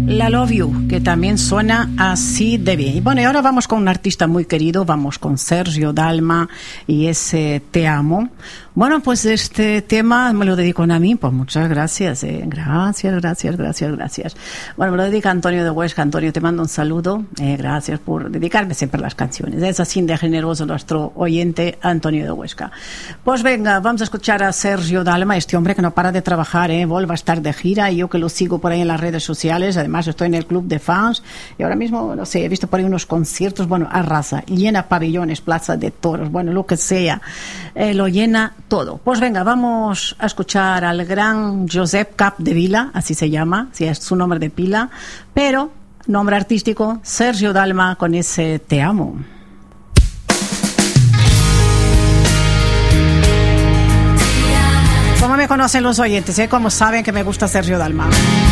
La Love You, que también suena así de bien. Y bueno, y ahora vamos con un artista muy querido, vamos con Sergio Dalma y ese Te Amo. Bueno, pues este tema me lo dedican a mí, pues muchas gracias, gracias. Bueno, me lo dedica Antonio de Huesca. Antonio, te mando un saludo, gracias por dedicarme siempre a las canciones. Es así de generoso nuestro oyente Antonio de Huesca. Pues venga, vamos a escuchar a Sergio Dalma, este hombre que no para de trabajar, vuelve a estar de gira, y yo que lo sigo por ahí en las redes sociales, además estoy en el club de fans, y ahora mismo, no sé, he visto por ahí unos conciertos, bueno, arrasa, llena pabellones, plaza de toros, bueno, lo que sea, lo llena todo. Pues venga, vamos a escuchar al gran Josep Capdevila, así se llama, si es su nombre de pila, pero nombre artístico, Sergio Dalma, con ese Te Amo. ¿Cómo me conocen los oyentes? ¿Cómo saben que me gusta Sergio Dalma?